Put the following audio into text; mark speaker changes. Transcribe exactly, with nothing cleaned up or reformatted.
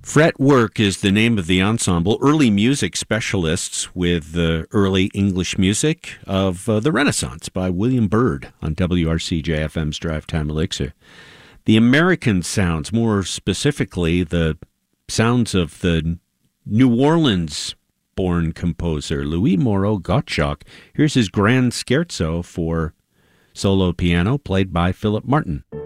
Speaker 1: Fretwork is the name of the ensemble, early music specialists with the early English music of uh, the Renaissance by William Byrd on W R C J F M's Drive Time Elixir. The American sounds, more specifically the sounds of the New Orleans-born composer Louis Moreau Gottschalk. Here's his Grand Scherzo for solo piano played by Philip Martin.